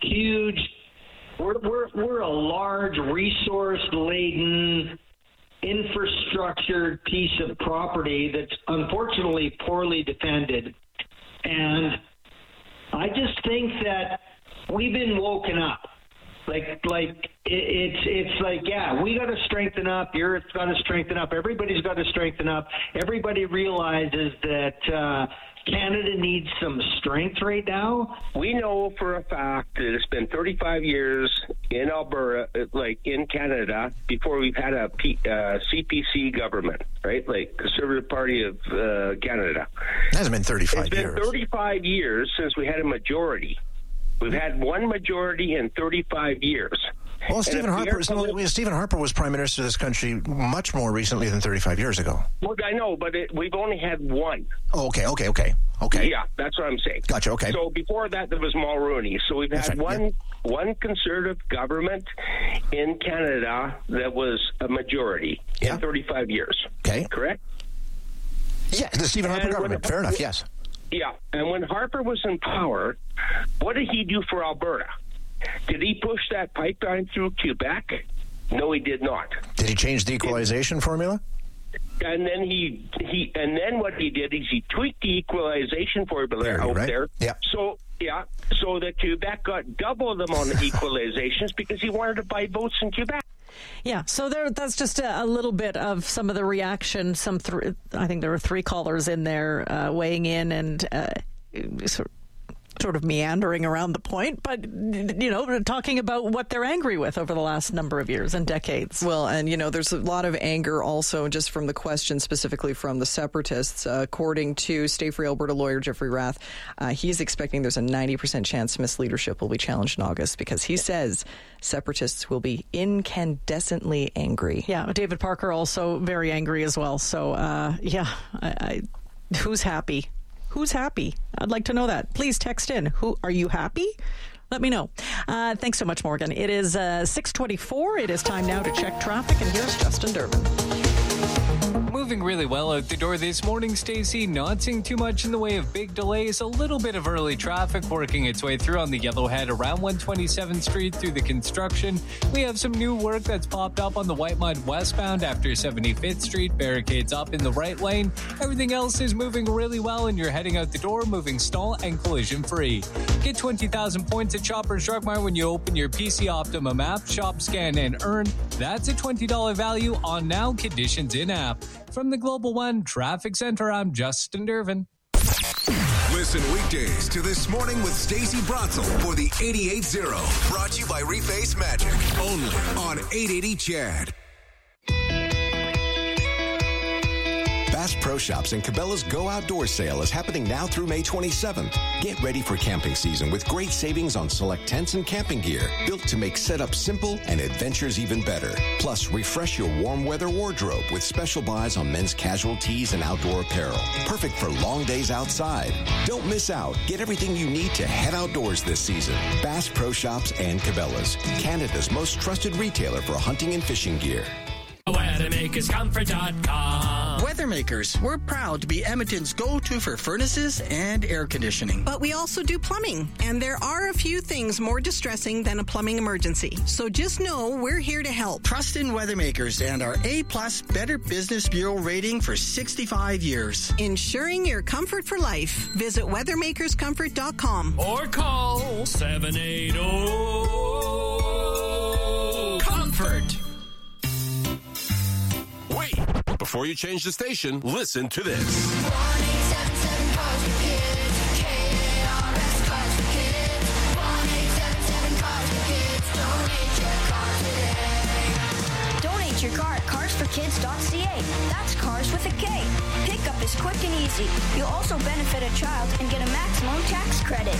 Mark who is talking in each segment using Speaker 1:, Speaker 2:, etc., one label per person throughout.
Speaker 1: huge. We're a large, resource-laden, infrastructured piece of property that's unfortunately poorly defended, and I just think that we've been woken up. It's like, yeah, we got to strengthen up. Europe's got to strengthen up. Everybody's got to strengthen up. Everybody realizes that Canada needs some strength right now.
Speaker 2: We know for a fact that it's been 35 years in Alberta, like in Canada, before we've had a CPC government, right? Like Conservative Party of Canada.
Speaker 3: It hasn't been 35 years.
Speaker 2: It's been 35 years since we had a majority. We've had one majority in 35 years.
Speaker 3: Well, Stephen Harper was Prime Minister of this country much more recently than 35 years ago.
Speaker 2: Well, I know, but we've only had one.
Speaker 3: Oh, okay.
Speaker 2: Yeah, that's what I'm saying.
Speaker 3: Gotcha, okay.
Speaker 2: So before that, there was Mulroney. So we've had one Conservative government in Canada that was a majority in 35 years.
Speaker 3: Okay.
Speaker 2: Correct?
Speaker 3: Yeah, the Stephen Harper government. Fair enough, yes.
Speaker 2: Yeah, and when Harper was in power, what did he do for Alberta? Did he push that pipeline through Quebec? No, he did not.
Speaker 3: Did he change the equalization formula?
Speaker 2: And then what he did is he tweaked the equalization formula out there.
Speaker 3: Yeah.
Speaker 2: So that Quebec got double the amount of equalizations because he wanted to buy votes in Quebec.
Speaker 4: Yeah, so that's just a little bit of some of the reaction. I think there were 3 callers in there weighing in and sort of meandering around the point, but, talking about what they're angry with over the last number of years and decades.
Speaker 5: Well, and, there's a lot of anger also just from the question specifically from the separatists. According to Stay Free Alberta lawyer Jeffrey Rath, he's expecting there's a 90% chance Smith's leadership will be challenged in August because he says separatists will be incandescently angry.
Speaker 4: Yeah, David Parker also very angry as well. So, who's happy? Who's happy? I'd like to know that. Please text in. Are you happy? Let me know. Thanks so much, Morgan. It is 6:24. It is time now to check traffic, and here's Justin Durbin.
Speaker 6: Moving really well out the door this morning, Stacey. Not seeing too much in the way of big delays. A little bit of early traffic working its way through on the Yellowhead around 127th Street through the construction. We have some new work that's popped up on the Whitemud westbound after 75th Street. Barricades up in the right lane. Everything else is moving really well, and you're heading out the door, moving stall and collision free. Get 20,000 points at Shoppers Drug Mart when you open your PC Optimum app. Shop, scan, and earn. That's a $20 value on now. Conditions in app. From the Global One Traffic Center, I'm Justin Durbin.
Speaker 7: Listen weekdays to This Morning with Stacey Bratzel for the 88.0. Brought to you by Reface Magic. Only on 880 CHAD. Bass Pro Shops and Cabela's Go Outdoors sale is happening now through May 27th. Get ready for camping season with great savings on select tents and camping gear, built to make setup simple and adventures even better. Plus, refresh your warm weather wardrobe with special buys on men's casual tees and outdoor apparel. Perfect for long days outside. Don't miss out. Get everything you need to head outdoors this season. Bass Pro Shops and Cabela's, Canada's most trusted retailer for hunting and fishing gear.
Speaker 8: WeathermakersComfort.com. Weathermakers, we're proud to be Edmonton's go-to for furnaces and air conditioning.
Speaker 9: But we also do plumbing, and there are a few things more distressing than a plumbing emergency. So just know we're here to help.
Speaker 8: Trust in Weathermakers and our A-plus Better Business Bureau rating for 65 years.
Speaker 9: Ensuring your comfort for life. Visit WeathermakersComfort.com.
Speaker 8: Or call 780-COMFORT.
Speaker 10: Wait! Before you change the station, listen to this.
Speaker 11: 1877 Cars for Kids. KARS Cars for Kids. 1877 Cars for Kids. Donate your car today.
Speaker 12: Donate your car at carsforkids.ca. That's cars with a K. Pickup is quick and easy. You'll also benefit a child and get a maximum tax credit.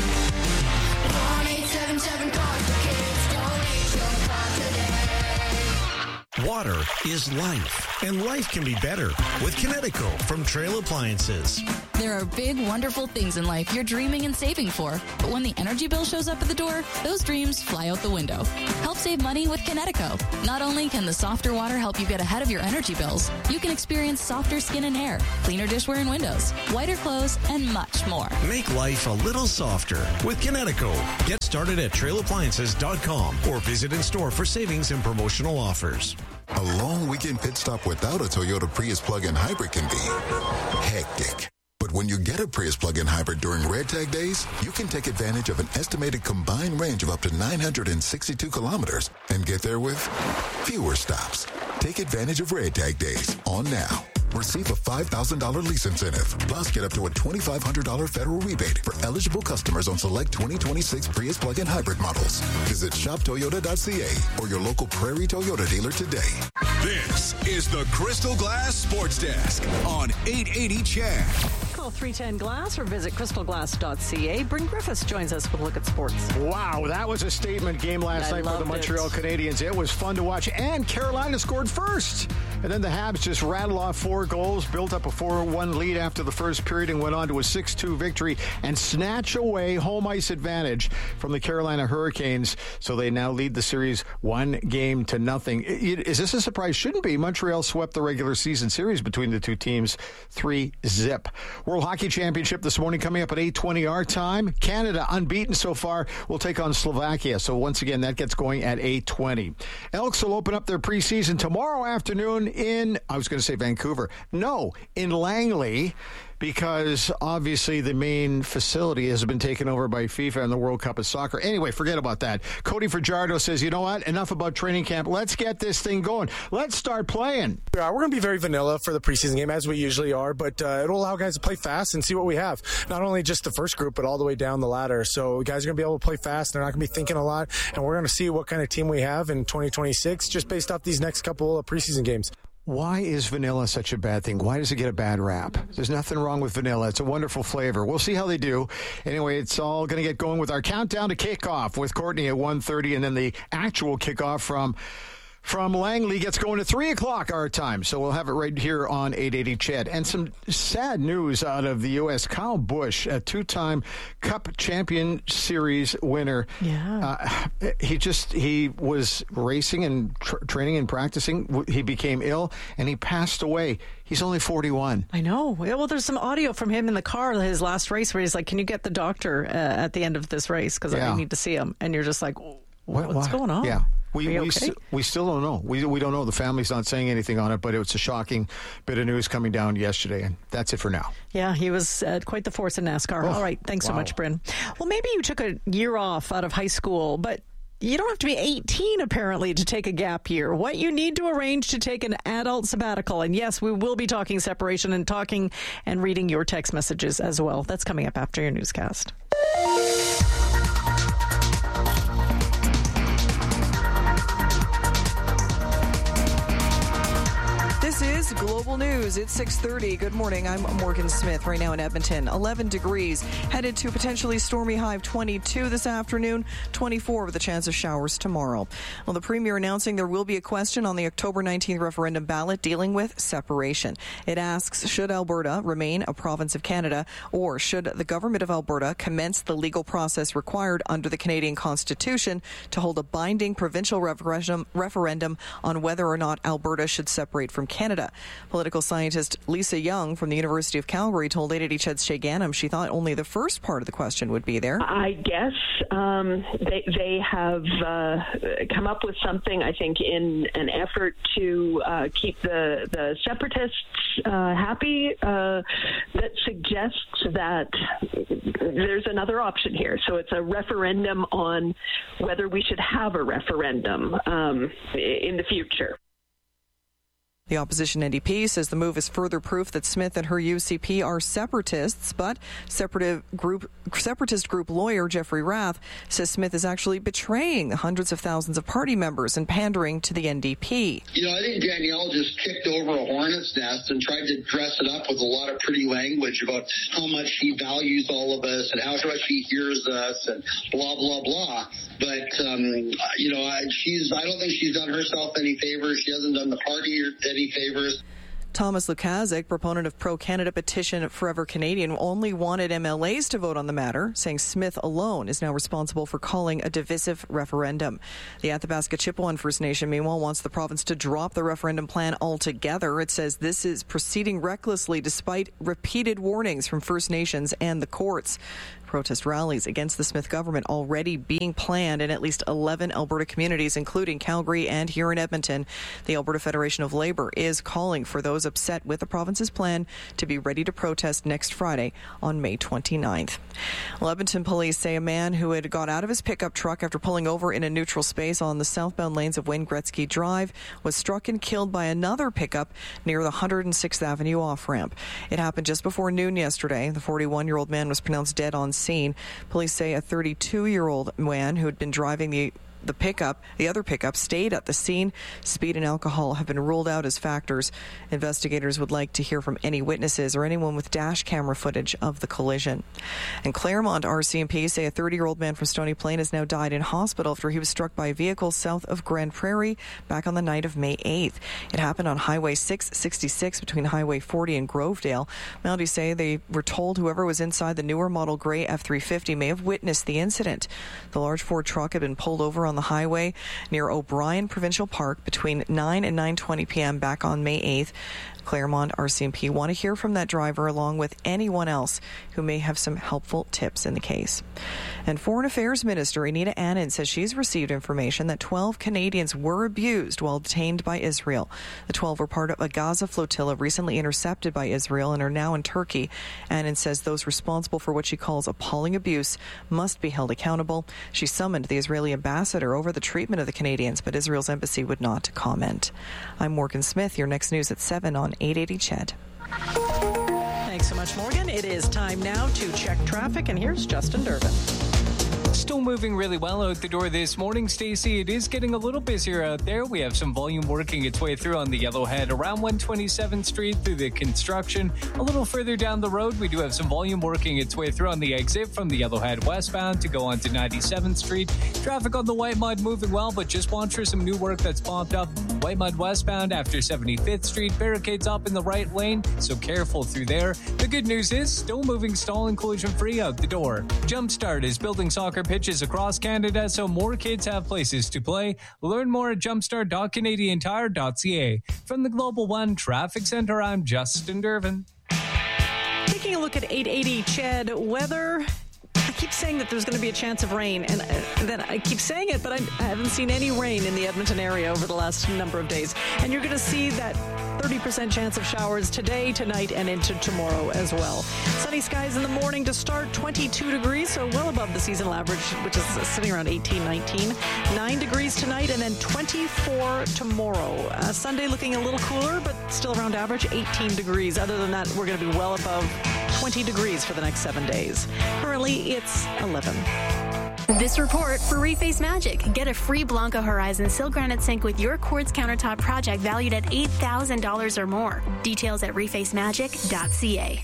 Speaker 11: 1877 Cars for Kids. Donate your car today.
Speaker 13: Water is life. And life can be better with Kinetico from Trail Appliances.
Speaker 14: There are big, wonderful things in life you're dreaming and saving for. But when the energy bill shows up at the door, those dreams fly out the window. Help save money with Kinetico. Not only can the softer water help you get ahead of your energy bills, you can experience softer skin and hair, cleaner dishware and windows, whiter clothes, and much more.
Speaker 13: Make life a little softer with Kinetico. Get started at trailappliances.com or visit in store for savings and promotional offers.
Speaker 15: A long weekend pit stop without a Toyota Prius plug-in hybrid can be hectic. But when you get a Prius plug-in hybrid during Red Tag days, you can take advantage of an estimated combined range of up to 962 kilometers and get there with fewer stops. Take advantage of Red Tag days on now. Receive a $5,000 lease incentive. Plus, get up to a $2,500 federal rebate for eligible customers on select 2026 Prius plug-in hybrid models. Visit shoptoyota.ca or your local Prairie Toyota dealer today.
Speaker 10: This is the Crystal Glass Sports Desk on 880 CHED.
Speaker 4: Call 310 Glass or visit crystalglass.ca. Bryn Griffiths joins us with a look at sports.
Speaker 16: Wow, that was a statement game last night for the Montreal Canadiens. It was fun to watch, and Carolina scored first. And then the Habs just rattled off 4 goals, built up a 4-1 lead after the first period, and went on to a 6-2 victory and snatch away home ice advantage from the Carolina Hurricanes. So they now lead the series 1-0. Is this a surprise? Shouldn't be. Montreal swept the regular season series between the two teams 3-0. World Hockey Championship this morning coming up at 8:20 our time. Canada, unbeaten so far, will take on Slovakia. So once again, that gets going at 8:20. Elks will open up their preseason tomorrow afternoon in, I was going to say Vancouver. No, in Langley, because obviously the main facility has been taken over by FIFA and the World Cup of Soccer. Anyway, forget about that. Cody Fajardo says, you know what? Enough about training camp. Let's get this thing going. Let's start playing.
Speaker 17: Yeah, we're going to be very vanilla for the preseason game, as we usually are, but it'll allow guys to play fast and see what we have. Not only just the first group, but all the way down the ladder. So guys are going to be able to play fast. They're not going to be thinking a lot, and we're going to see what kind of team we have in 2026 just based off these next couple of preseason games.
Speaker 16: Why is vanilla such a bad thing? Why does it get a bad rap? There's nothing wrong with vanilla. It's a wonderful flavor. We'll see how they do. Anyway, it's all going to get going with our countdown to kickoff with Courtney at 1:30, and then the actual kickoff from Langley gets going at 3 o'clock our time. So we'll have it right here on 880 CHED. And some sad news out of the U.S. Kyle Busch, a 2-time Cup Champion Series winner.
Speaker 4: Yeah.
Speaker 16: He was racing and training and practicing. He became ill and he passed away. He's only 41.
Speaker 4: I know. Well, there's some audio from him in the car, his last race, where he's like, can you get the doctor at the end of this race? Because I need to see him. And you're just like, what's going on?
Speaker 16: Yeah. We still don't know. We don't know. The family's not saying anything on it, but it's a shocking bit of news coming down yesterday, and that's it for now.
Speaker 4: Yeah, he was quite the force in NASCAR. All right, thanks so much, Bryn. Well, maybe you took a year off out of high school, but you don't have to be 18, apparently, to take a gap year. What you need to arrange to take an adult sabbatical. And yes, we will be talking separation and talking and reading your text messages as well. That's coming up after your newscast.
Speaker 5: This is Global News. It's 6:30. Good morning. I'm Morgan Smith. Right now in Edmonton, 11 degrees. Headed to potentially stormy high of 22 this afternoon, 24 with a chance of showers tomorrow. Well, the Premier announcing there will be a question on the October 19th referendum ballot dealing with separation. It asks, should Alberta remain a province of Canada, or should the government of Alberta commence the legal process required under the Canadian Constitution to hold a binding provincial referendum on whether or not Alberta should separate from Canada? Political scientist Lisa Young from the University of Calgary told 880 CHED's Shay Ghanem she thought only the first part of the question would be there.
Speaker 18: I guess they have come up with something, I think, in an effort to keep the separatists happy, that suggests that there's another option here. So it's a referendum on whether we should have a referendum in the future.
Speaker 5: The opposition NDP says the move is further proof that Smith and her UCP are separatists, but separatist group lawyer Jeffrey Rath says Smith is actually betraying the hundreds of thousands of party members and pandering to the NDP.
Speaker 19: You know, I think Danielle just kicked over a hornet's nest and tried to dress it up with a lot of pretty language about how much she values all of us and how much she hears us and blah, blah, blah. But, you know, I don't think she's done herself any favors. She hasn't done the party any any favors.
Speaker 5: Thomas Lukaszuk, proponent of pro-Canada petition Forever Canadian, only wanted MLAs to vote on the matter, saying Smith alone is now responsible for calling a divisive referendum. The Athabasca Chippewa First Nation, meanwhile, wants the province to drop the referendum plan altogether. It says this is proceeding recklessly despite repeated warnings from First Nations and the courts. Protest rallies against the Smith government already being planned in at least 11 Alberta communities, including Calgary and here in Edmonton. The Alberta Federation of Labour is calling for those upset with the province's plan to be ready to protest next Friday on May 29th. Edmonton police say a man who had got out of his pickup truck after pulling over in a neutral space on the southbound lanes of Wayne Gretzky Drive was struck and killed by another pickup near the 106th Avenue off-ramp. It happened just before noon yesterday. The 41-year-old man was pronounced dead on scene. Police say a 32-year-old man who had been driving the other pickup, stayed at the scene. Speed and alcohol have been ruled out as factors. Investigators would like to hear from any witnesses or anyone with dash camera footage of the collision. And Claremont RCMP say a 30-year-old man from Stony Plain has now died in hospital after he was struck by a vehicle south of Grand Prairie back on the night of May 8th. It happened on Highway 666 between Highway 40 and Grovedale. Mounties say they were told whoever was inside the newer model gray F-350 may have witnessed the incident. The large Ford truck had been pulled over on the highway near O'Brien Provincial Park between 9 and 9:20 p.m. back on May 8th. Claremont RCMP want to hear from that driver along with anyone else who may have some helpful tips in the case. And Foreign Affairs Minister Anita Anand says she's received information that 12 Canadians were abused while detained by Israel. The 12 were part of a Gaza flotilla recently intercepted by Israel and are now in Turkey. Anand says those responsible for what she calls appalling abuse must be held accountable. She summoned the Israeli ambassador over the treatment of the Canadians, but Israel's embassy would not comment. I'm Morgan Smith. Your next news at 7 on 880 CHED.
Speaker 4: Thanks so much, Morgan. It is time now to check traffic, and here's Justin Durbin.
Speaker 6: Still moving really well out the door this morning, Stacey. It is getting a little busier out there. We have some volume working its way through on the Yellowhead around 127th Street through the construction. A little further down the road, we do have some volume working its way through on the exit from the Yellowhead westbound to go on to 97th Street. Traffic on the White Mud moving well, but just watch for some new work that's popped up. White Mud westbound after 75th Street. Barricades up in the right lane, so careful through there. The good news is still moving stall and collision free out the door. Jumpstart is building soccer pitches across Canada so more kids have places to play. Learn more at jumpstart.canadiantire.ca. From the Global One Traffic Center, I'm Justin Durbin.
Speaker 4: Taking a look at 880 CHED weather. I keep saying that there's going to be a chance of rain, and then I keep saying it, but I haven't seen any rain in the Edmonton area over the last number of days. And you're going to see that 30% chance of showers today, tonight, and into tomorrow as well. Sunny skies in the morning to start, 22 degrees, so well above the seasonal average, which is sitting around 18, 19. 9 degrees tonight, and then 24 tomorrow. Sunday looking a little cooler, but still around average, 18 degrees. Other than that, we're going to be well above 20 degrees for the next 7 days. Currently, it's 11.
Speaker 20: This report for Reface Magic. Get a free Blanco Horizon Sil Granite Sink with your quartz countertop project valued at $8,000 or more. Details at refacemagic.ca.